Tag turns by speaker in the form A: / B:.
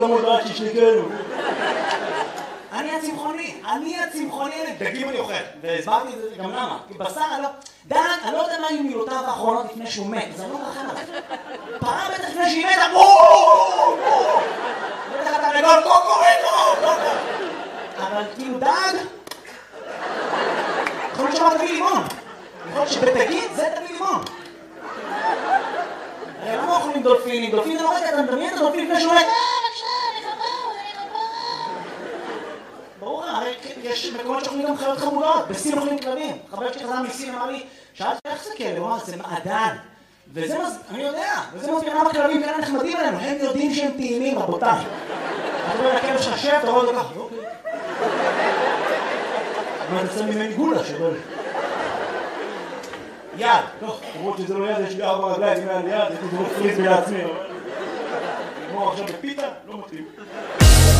A: המודעת ששניקנו. אני הצמחוני, דגים אני אוכל, והסברתי את זה גם למה, כי בשר, דן, אני לא יודע מה היו מילותיו האחרונות לפני שהוא מת, זה לא רחם עליו. פרה בטח לפני שהיא מתה, בטח אתה לגול, קוקוריקו, אבל כאילו דג, יכול להיות שמה תביא לימון, יכול להיות שבדגית זה תביא לימון. הרי למה אוכלים דולפינים? דולפין זה לא רגע, אתה מדמיין את הדולפין לפני שהוא מת, ברור, הרי יש מקומות שאוכלים גם חיות חמודות, בסין אוכלים כלבים. חבר שלי חזר מסין אמר לי, שאלתי איך זה כלב? הוא אמר, זה מעדן. וזה אני יודע, וזה מסביר למה כלבים כאלה נחמדים עלינו, הם יודעים שהם טעימים, רבותיי. אתה רואה לכלב ששב, אתה רואה את זה ככה, אוקיי. אבל זה ממני גולה שבא. יד, למרות שזה לא יד, יש לי 4 רגליים, אם היה לי יד, הייתי זרוק פריז לעצמי. נגמור עכשיו בפיתה, לא מתאים.